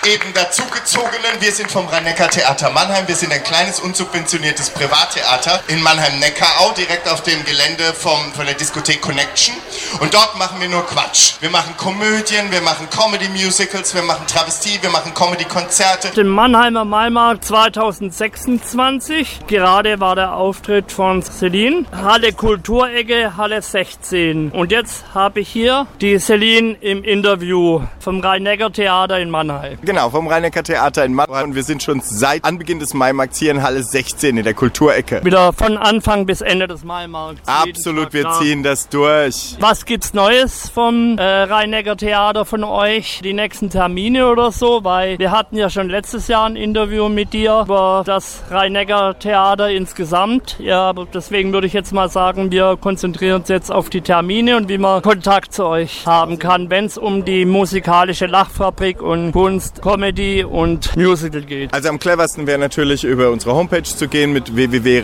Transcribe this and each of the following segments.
eben dazugezogenen. Wir sind vom Rhein-Neckar-Theater Mannheim. Wir sind ein kleines, unsubventioniertes Privattheater in Mannheim-Neckarau, direkt auf dem Gelände von der Diskothek Connection. Und dort machen wir nur Quatsch. Wir machen Komödien, wir machen Comedy-Musicals, wir machen Travestie, wir machen Comedy-Konzerte. Im Mannheimer Maimarkt 2026. Gerade war der Auftritt von Celine. Halle Kulturecke, Halle 16. Und jetzt habe ich hier die Celine im Interview vom Rhein-Neckar-Theater in Mannheim. Genau, vom Rhein-Neckar-Theater in Mannheim. Und wir sind schon seit Anbeginn des Maimarkts hier in Halle 16 in der Kulturecke. Wieder von Anfang bis Ende des Maimarkts. Absolut, wir ziehen das durch. Was gibt's Neues vom Rhein-Neckar-Theater von euch? Die nächsten Termine oder so? Weil wir hatten ja schon letztes Jahr ein Interview mit dir über das Rhein-Neckar-Theater insgesamt. Ja, aber deswegen würde ich jetzt mal sagen, wir konzentrieren uns jetzt auf die Termine und wie man Kontakt zu euch haben kann, wenn es um die musikalische Lachfabrik und Kunst, Comedy und Musical geht. Also am cleversten wäre natürlich über unsere Homepage zu gehen mit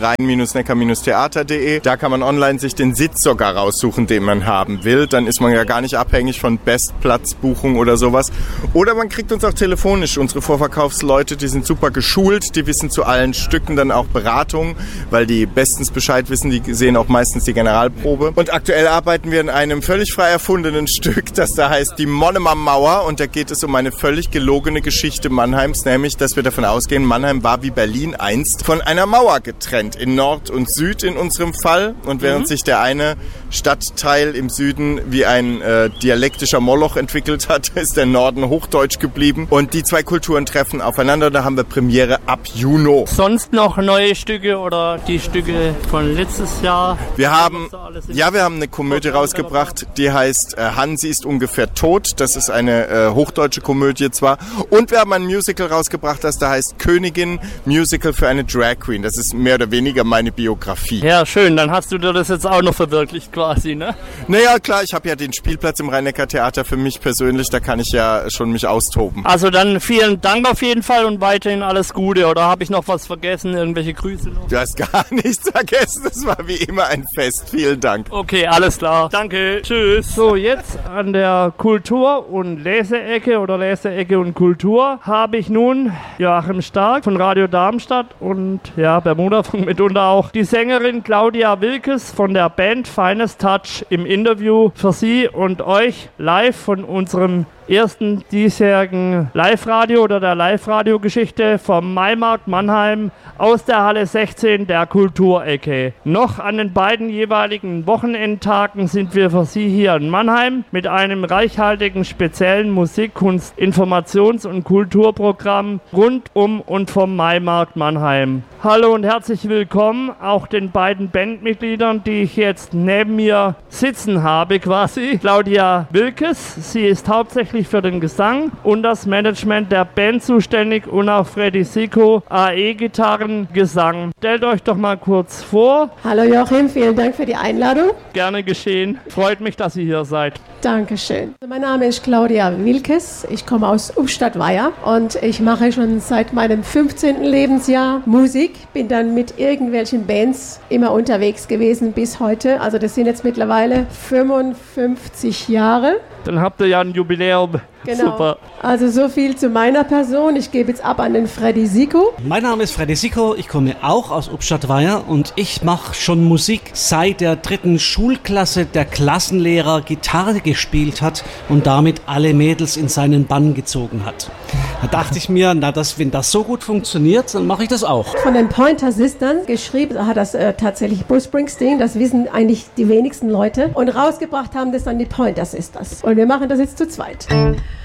www.rhein-neckar-theater.de. Da kann man online sich den Sitz sogar raussuchen, den man haben will. Dann ist man ja gar nicht abhängig von Bestplatzbuchung oder sowas. Oder man kriegt uns auch telefonisch. Unsere Vorverkaufsleute, die sind super geschult, die wissen zu allen Stücken dann auch Beratung, weil die bestens Bescheid wissen, die sehen auch meistens die Generalprobe. Und aktuell arbeiten wir in einem völlig frei erfundenen Stück, das da heißt die Monemer Mauer, und da geht es um eine völlig gelogene Geschichte Mannheims, nämlich, dass wir davon ausgehen, Mannheim war wie Berlin einst von einer Mauer getrennt, in Nord und Süd in unserem Fall, und während sich der eine Stadtteil im Süden wie ein dialektischer Moloch entwickelt hat, ist der Norden Hochdeutsch geblieben, und die zwei Kulturen treffen aufeinander. Da haben wir Premiere ab Juni. Sonst noch neue Stücke oder die Stücke von letztes Jahr? Wir haben eine Komödie rausgebracht, die heißt Hansi ist ungefähr tot. Das ist eine hochdeutsche Komödie zwar. Und wir haben ein Musical rausgebracht, das da heißt Königin, Musical für eine Drag Queen. Das ist mehr oder weniger meine Biografie. Ja, schön. Dann hast du dir das jetzt auch noch verwirklicht quasi, ne? Naja, klar, ich habe ja den Spielplatz im Rhein-Neckar-Theater für mich persönlich. Da kann ich ja schon mich austoben. Also dann vielen Dank auf jeden Fall und weiterhin alles Gute. Oder habe ich noch was vergessen? Irgendwelche Grüße noch? Du hast gar nichts vergessen. Das war wie immer ein Fest. Vielen Dank. Okay, alles klar. Danke. Tschüss. So, jetzt an der Kultur- und Leseecke oder Leseecke und Kultur habe ich nun Joachim Stark von Radio Darmstadt und ja, Bermuda-Funk mitunter auch die Sängerin Claudia Wilkes von der Band Finest Touch im Interview für Sie und euch live von unserem ersten diesjährigen Live-Radio oder der Live-Radio-Geschichte vom Maimarkt Mannheim aus der Halle 16 der Kulturecke. Noch an den beiden jeweiligen Wochenendtagen sind wir für Sie hier in Mannheim mit einem reichhaltigen speziellen Musik-, Kunst-, Informations- und Kulturprogramm rund um und vom Maimarkt Mannheim. Hallo und herzlich willkommen auch den beiden Bandmitgliedern, die ich jetzt neben mir sitzen habe quasi. Claudia Wilkes, sie ist hauptsächlich für den Gesang und das Management der Band zuständig und auch Freddy Siko, AE-Gitarren, Gesang. Stellt euch doch mal kurz vor. Hallo Joachim, vielen Dank für die Einladung. Gerne geschehen. Freut mich, dass ihr hier seid. Dankeschön. Mein Name ist Claudia Wilkes. Ich komme aus Ubstadt-Weiher und ich mache schon seit meinem 15. Lebensjahr Musik. Bin dann mit irgendwelchen Bands immer unterwegs gewesen bis heute. Also das sind jetzt mittlerweile 55 Jahre. Dann habt ihr ja ein Jubiläum. Genau. Super. Also so viel zu meiner Person. Ich gebe jetzt ab an den Freddy Siko. Mein Name ist Freddy Siko. Ich komme auch aus Ubstadt-Weiher und ich mache schon Musik seit der 3. Schulklasse der Klassenlehrer Gitarre gespielt hat und damit alle Mädels in seinen Bann gezogen hat. Da dachte ich mir, wenn das so gut funktioniert, dann mache ich das auch. Von den Pointer Sisters geschrieben hat das tatsächlich Bruce Springsteen. Das wissen eigentlich die wenigsten Leute. Und rausgebracht haben das dann die Pointer Sisters. Und wir machen das jetzt zu zweit.